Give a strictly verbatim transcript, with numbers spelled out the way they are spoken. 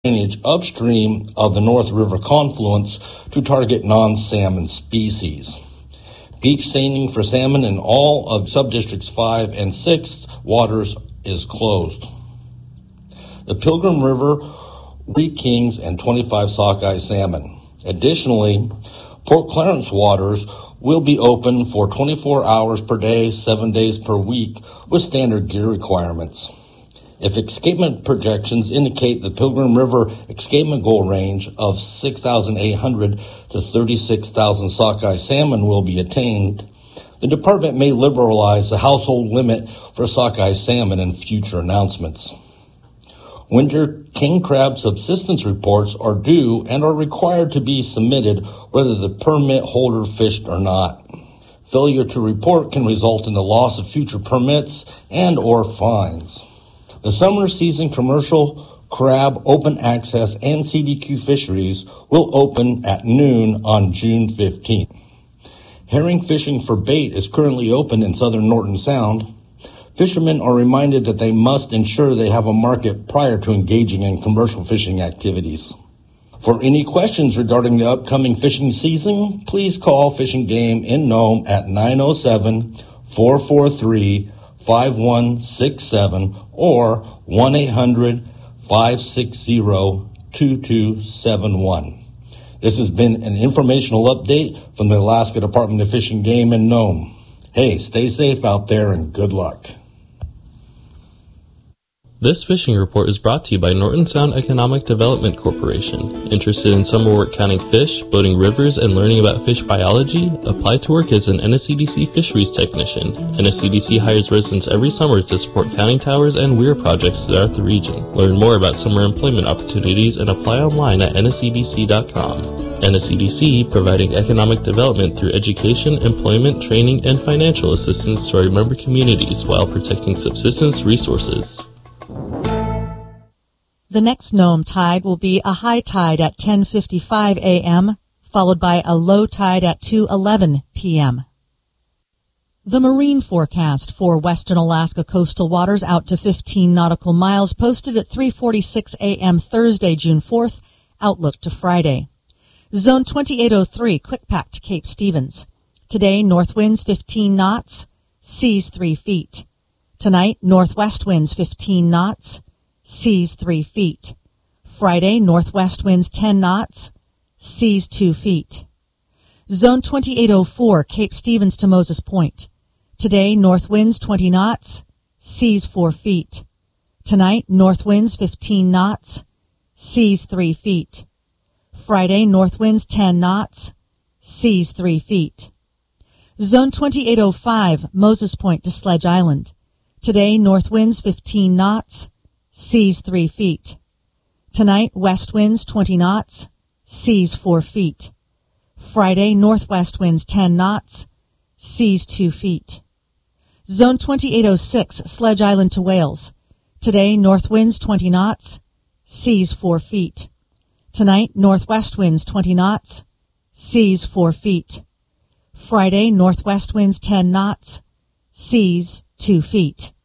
drainage upstream of the North River confluence to target non-salmon species. Beach seining for salmon in all of subdistricts five and six waters is closed. The Pilgrim River, three kings, and twenty-five sockeye salmon. Additionally, Port Clarence waters will be open for twenty-four hours per day, seven days per week, with standard gear requirements. If escapement projections indicate the Pilgrim River escapement goal range of six thousand eight hundred to thirty-six thousand sockeye salmon will be attained, the department may liberalize the household limit for sockeye salmon in future announcements. Winter king crab subsistence reports are due and are required to be submitted whether the permit holder fished or not. Failure to report can result in the loss of future permits and or fines. The summer season commercial crab open access and C D Q fisheries will open at noon on June fifteenth. Herring fishing for bait is currently open in southern Norton Sound. Fishermen are reminded that they must ensure they have a market prior to engaging in commercial fishing activities. For any questions regarding the upcoming fishing season, please call Fish and Game in Nome at nine oh seven, four four three, five one six seven or one eight hundred, five six zero, two two seven one. This has been an informational update from the Alaska Department of Fish and Game in Nome. Hey, stay safe out there and good luck. This fishing report is brought to you by Norton Sound Economic Development Corporation. Interested in summer work counting fish, boating rivers, and learning about fish biology? Apply to work as an N S C D C fisheries technician. N S C D C hires residents every summer to support counting towers and weir projects throughout the region. Learn more about summer employment opportunities and apply online at N S C D C dot com. N S C D C, providing economic development through education, employment, training, and financial assistance to our member communities while protecting subsistence resources. The next Nome tide will be a high tide at ten fifty-five a.m., followed by a low tide at two eleven p.m. The marine forecast for western Alaska coastal waters out to fifteen nautical miles posted at three forty-six a.m. Thursday, June fourth, outlook to Friday. Zone twenty-eight oh three, quick pack to Cape Stevens. Today, north winds fifteen knots, seas three feet. Tonight, northwest winds fifteen knots, seas three feet. Friday, northwest winds ten knots, seas two feet. Zone twenty-eight oh four, Cape Stevens to Moses Point. Today, north winds twenty knots, seas four feet. Tonight, north winds fifteen knots, seas three feet. Friday, north winds ten knots, seas three feet. Zone twenty-eight oh five, Moses Point to Sledge Island. Today, north winds fifteen knots, seas three feet. Tonight, west winds twenty knots, seas four feet. Friday, northwest winds ten knots, seas two feet. Zone twenty-eight oh six, Sledge Island to Wales. Today, north winds twenty knots, seas four feet. Tonight, northwest winds twenty knots, seas four feet. Friday, northwest winds ten knots, seas two feet.